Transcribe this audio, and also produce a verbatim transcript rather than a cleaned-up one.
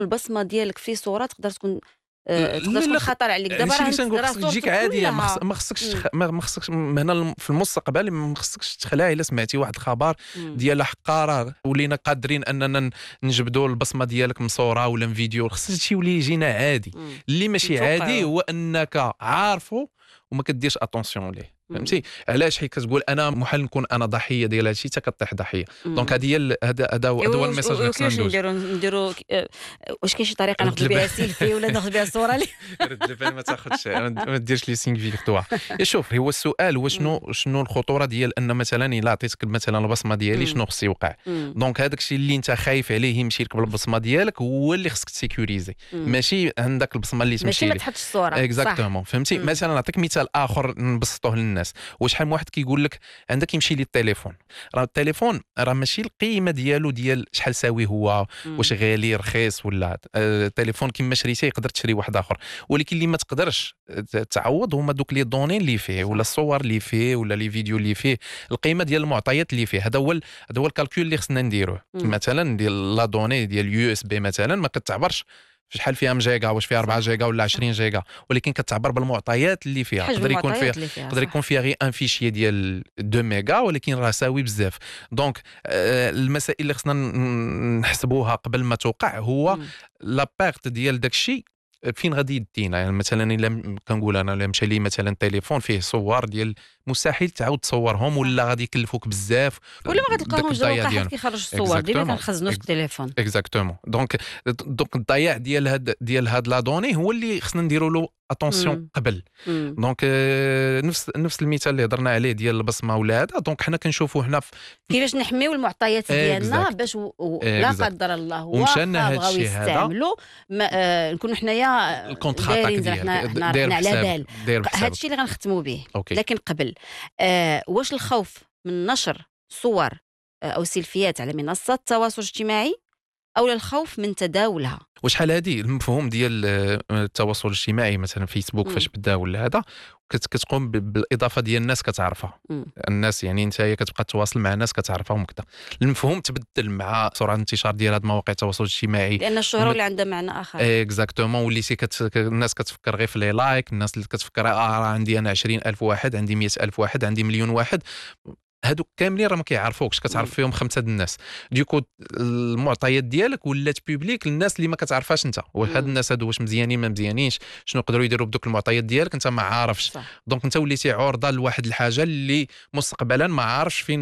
البصمة ديالك في صورة تقدر تكون لا آآ تقدر تكون لا خطر عليك دابا هادشي راه اللي انت تنقول راه خصك تجيك صورتك عادية ما كلها. خص- ما خصكش إمم. تخ... ما ما خصكش هنا الم- في المستقبل ما خصكش تخلع الا سمعتي واحد الخبر إمم. ديال حقاره ولينا قادرين اننا ن- نجبدوا البصمه ديالك من صوره ولا من فيديو، خص هادشي يولي يجينا عادي. إمم. اللي ماشي عادي نتوقعوه. هو انك عارفه وما كديرش اتونسيون ليه، إمم. فهمتي علاش؟ حيت كتقول انا محال نكون انا ضحيه ديال هادشي حتى كطيح ضحيه. دونك إمم. هذه هي ال- هذا هذا هو هذا هو إيوا الميساج اللي خصنا وكيفاش ندوز. نديرو نديرو ك آآ واش كاين شي طريقة رد ناخدو بها البال سيلفي ولا ناخد بها صورة ل رد البال ما تاخذش ما ديرش لي سينغ فيكتوار. شوف هو السؤال هو إمم. شنو شنو الخطوره ديال ان مثلا الا عطيتك مثلا البصمه ديالي إمم. شنو خص يوقع. إمم. دونك هذاك الشيء اللي انت خايف عليه يمشي لك بالبصمه ديالك هو اللي خصك تسيكوريزي، إمم. ماشي عندك البصمه اللي ماشي تمشي ما لك. تحطش الصورة صح. اكزاكتومون فهمتي. إمم. مثلا نعطيك مثال اخر نبسطوه للناس. وشحال من واحد كيقول لك عندك يمشي لي التليفون، راه التليفون راه ماشي القيمه ديالو ديال شحال ساوي هو، واش إمم. غالي رخيص ولا آه، التليفون كيما شريتيه يقدر تشري واحد اخر، ولكن اللي ما تقدرش ت- تعوض هما دوك لي دوني اللي فيه ولا صح. الصور اللي فيه ولا لي فيديو اللي فيه، القيمه ديال المعطيات اللي فيه. هذا هو ال- هذا هو الكالكول اللي خصنا نديروه. إمم. مثلا ديال لا دوني ديال يو اس بي مثلا ما كتعبرش شحال فيها ميجا، واش فيها أربعة صح. جيجا ولا صح. عشرين جيجا، ولكن كتعبر بالمعطيات اللي فيها. حجم يقدر يكون فيها المعطيات اللي فيها يقدر صح. يكون فيها غير ان فيشي ديال اثنين ميجا ولكن راه ساوي بزاف. دونك آه، المسائل اللي خصنا ن- نحسبوها قبل ما توقع هو إمم. لا بيرت ديال داكشي فين غادي يدينا. يعني مثلا الا م- كنقول انا الا مشى لي مثلا تليفون فيه صور ديال مستحيل تعاود تصورهم ولا صح. غادي يكلفوك بزاف. ولا ما داك غتلقاهمش دابا الضياع بقى حد ديالهم. كيخرج الصور ديما اكزاكتومون كنخزنو في التليفون. اكزاكتومون. دونك دونك الضياع ديال هاد ديال هاد لا دوني هو اللي خصنا نديروا له اتونسيون إمم. قبل. إمم. دونك آه، نفس نفس المثال اللي هضرنا عليه ديال البصمه ولا هذا، دونك حنا كنشوفوا هنا في كيفاش نحميو المعطيات ديالنا اكزاكت باش و... و... لا اكزاكت قدر الله ومشان واخا هاد بغاو الشيء هذا يستعملوا ما... آه... نكونوا حنايا الكونتر اتاك دايرين زعما حنا ديالك حنا داير حنا على بحسابك بال. داير هذا بحسابك. الشيء اللي غنختموا به. اوكي. لكن قبل آه... واش الخوف من نشر صور آه... او سيلفيات على منصات التواصل الاجتماعي او الخوف من تداولها؟ وشحال هذه المفهوم ديال آه، التواصل الاجتماعي مثلا فيسبوك مم. فاش بدا ولا هذا كت- كتقوم ب- بالاضافه ديال الناس كتعرفها. مم. الناس يعني انت كتبقى تواصل مع ناس كتعرفهم وكذا. المفهوم تبدل مع سرعه الانتشار ديال هاد مواقع التواصل الاجتماعي. لان الشهره وم- ولا عندها معنى اخر. اكزاكتومون وليتي كت... ك- الناس كتفكر غير في لي لايك، الناس اللي كتفكر اه راه عندي انا عشرين ألف واحد، عندي مية ألف واحد، عندي مليون واحد. هادوك كاملين راه ما كيعرفوكش، كتعرف مم. فيهم خمسه د الناس. ديكو المعطيات ديالك ولات بوبليك للناس اللي ما كتعرفهاش انت. وهاد مم. الناس هادو واش مزيانين ما مزيانينش، شنو يقدروا يديروا بدوك المعطيات ديالك انت ما عارفش. صح. دونك انت وليتي عرضه لواحد الحاجه اللي مستقبلا ما عارفش فين